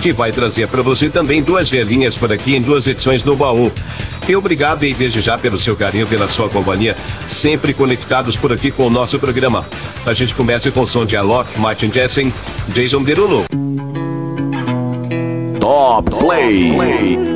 que vai trazer para você também 2 velhinhas por aqui em 2 edições do baú. E obrigado e desde já pelo seu carinho, pela sua companhia, sempre conectados por aqui com o nosso programa. A gente começa com o som de Alok, Martin Jessen, Jason Derulo. Top Play.